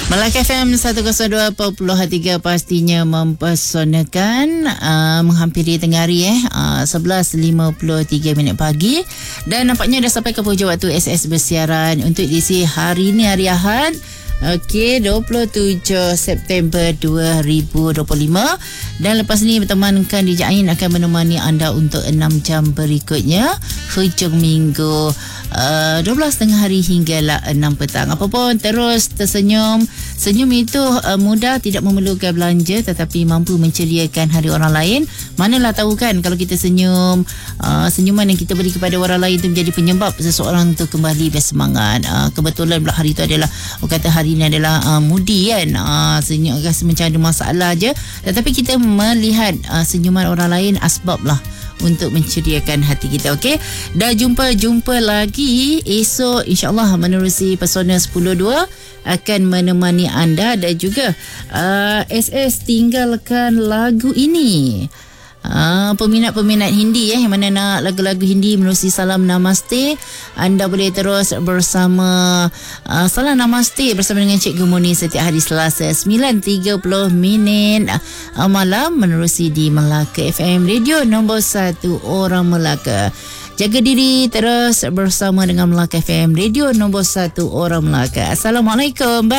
Melaka FM 102.3 pastinya mempesonakan, menghampiri tengah hari 11.53 minit pagi, dan nampaknya dah sampai ke hujung waktu SS bersiaran untuk edisi hari ini, hari Ahad. Okey, 27 September 2025. Dan lepas ni bertemankan DJ Ain akan menemani anda untuk 6 jam berikutnya hujung minggu 12 tengah hari hinggalah 6 petang. Apa pun terus tersenyum. Senyum itu mudah, tidak memerlukan belanja, tetapi mampu menceriakan hari orang lain. Manalah tahu kan, kalau kita senyum, senyuman yang kita beri kepada orang lain itu menjadi penyebab seseorang tu kembali bersemangat. Kebetulan pula hari itu adalah, kata hari ini adalah mudi kan, senyum rasa macam ada masalah je, tetapi kita melihat senyuman orang lain asbab lah untuk menceriakan hati kita. Okey, dah jumpa lagi esok insyaAllah menerusi Pesona 10.2 akan menemani anda. Dan juga SS tinggalkan lagu ini. Peminat-peminat Hindi yang mana nak lagu-lagu Hindi menerusi Salam Namaste, anda boleh terus bersama Salam Namaste bersama dengan Cikgu Muni setiap hari Selasa 9.30 minit malam menerusi di Melaka FM, radio nombor 1 orang Melaka. Jaga diri, terus bersama dengan Melaka FM, radio nombor 1 orang Melaka. Assalamualaikum. Bye.